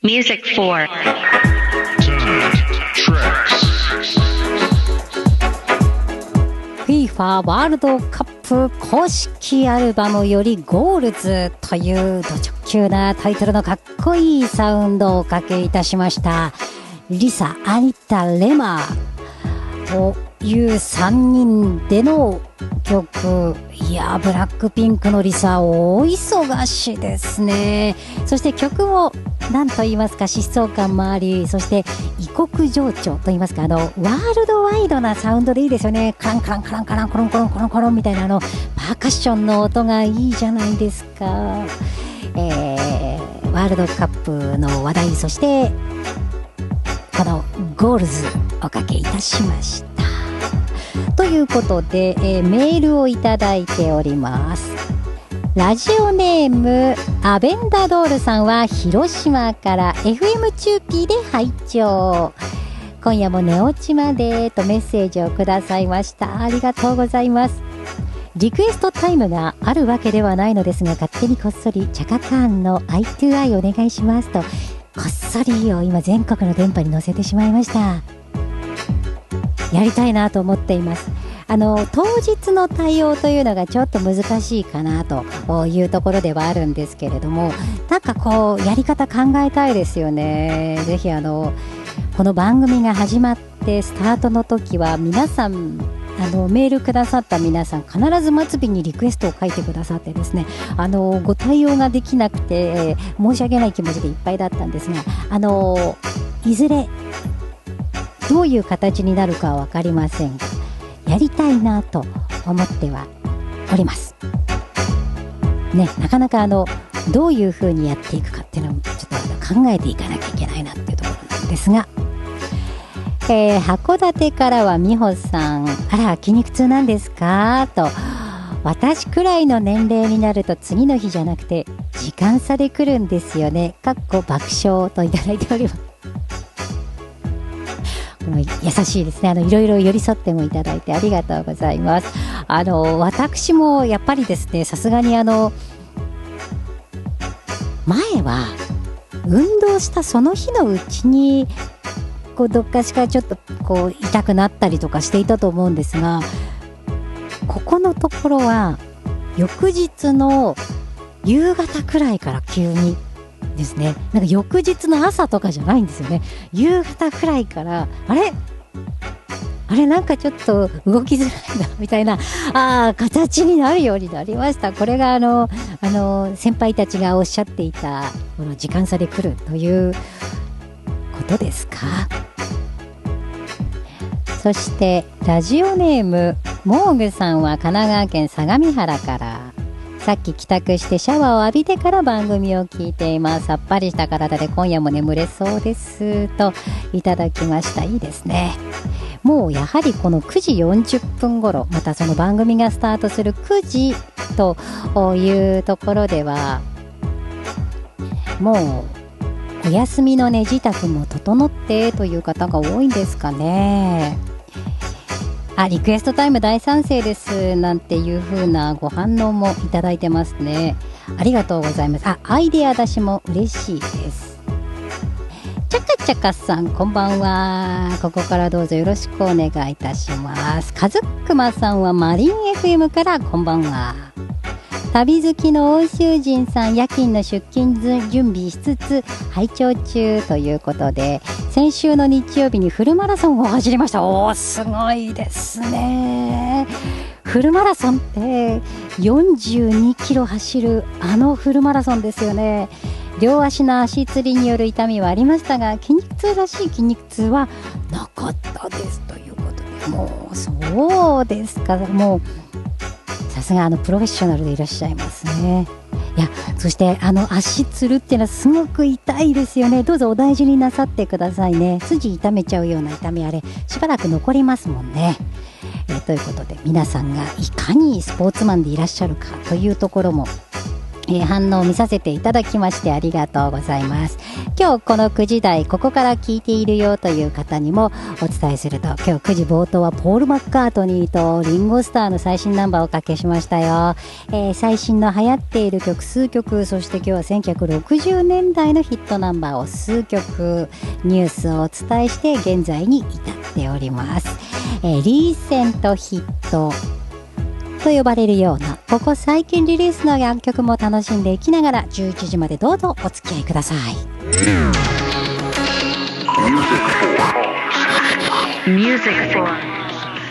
Music for FIFA ワールドカップ公式アルバムよりゴールズというド直球なタイトルのかっこいいサウンドをおかけいたしました。リサ、アニタ、レマという3人での曲。いや、ブラックピンクのリサ大忙しですね。そして曲も何と言いますか、疾走感もあり、そして異国情緒と言いますか、ワールドワイドなサウンドでいいですよね。カランカランカランカランコロンコロンコロンコロンみたいなパーカッションの音がいいじゃないですか。ワールドカップの話題、そしてこのゴールズおかけいたしました。ということで、メールをいただいております。ラジオネームアベンダドールさんは広島から FM 中継で拝聴。今夜も寝落ちまでとメッセージをくださいました。ありがとうございます。リクエストタイムがあるわけではないのですが、勝手にこっそりチャカカーンの I2I お願いしますと、こっそりを今全国の電波に載せてしまいました。やりたいなと思っています。当日の対応というのがちょっと難しいかなというところではあるんですけれども、なんかこうやり方考えたいですよね。ぜひこの番組が始まってスタートの時は皆さんメールくださった皆さん必ず末尾にリクエストを書いてくださってですね、ご対応ができなくて、申し訳ない気持ちでいっぱいだったんですが、いずれどういう形になるかは分かりませんが、やりたいなと思ってはおりますね。なかなかどういう風にやっていくかっていうのもちょっと考えていかなきゃいけないなっていうところなんですが、函館からは美穂さん、あら筋肉痛なんですかと、私くらいの年齢になると次の日じゃなくて時間差で来るんですよね。かっこ爆笑といただいております。優しいですね。いろいろ寄り添ってもいただいてありがとうございます。私もやっぱりですね、さすがに前は運動したその日のうちにどっかしかちょっと痛くなったりとかしていたと思うんですが、ここのところは翌日の夕方くらいから急にですね、なんか翌日の朝とかじゃないんですよね。夕方くらいからあれなんかちょっと動きづらいなみたいな形になるようになりました。これが先輩たちがおっしゃっていたこの時間差で来るということですか。そしてラジオネームモーグさんは神奈川県相模原から、さっき帰宅してシャワーを浴びてから番組を聞いています。さっぱりした体で今夜も眠れそうですといただきました。いいですね。もうやはりこの9時40分頃、またその番組がスタートする9時というところでは、もうお休みの寝支度も整ってという方が多いんですかね。リクエストタイム大賛成ですなんていう風なご反応もいただいてますね。ありがとうございます。アイデア出しも嬉しいです。チャカチャカさん、こんばんは。ここからどうぞよろしくお願いいたします。カズックマさんはマリン FM からこんばんは。旅好きの欧州人さん、夜勤の出勤準備しつつ拝聴中ということで、先週の日曜日にフルマラソンを走りました。すごいですね。フルマラソンって42キロ走るフルマラソンですよね。両足の足つりによる痛みはありましたが、筋肉痛らしい筋肉痛はなかったですということで、もうそうですか。もうさすがプロフェッショナルでいらっしゃいますね。いや、そして足つるっていうのはすごく痛いですよね。どうぞお大事になさってくださいね。筋痛めちゃうような痛み、あれしばらく残りますもんね。ということで、皆さんがいかにスポーツマンでいらっしゃるかというところも反応を見させていただきましてありがとうございます。今日この9時台ここから聞いているよという方にもお伝えすると、今日9時冒頭はポール・マッカートニーとリンゴスターの最新ナンバーをおかけしましたよ。最新の流行っている曲数曲、そして今日は1960年代のヒットナンバーを数曲ニュースをお伝えして現在に至っております。リーセントヒットと呼ばれるようなここ最近リリースの楽曲も楽しんでいきながら11時までどうぞお付き合いください。 Music for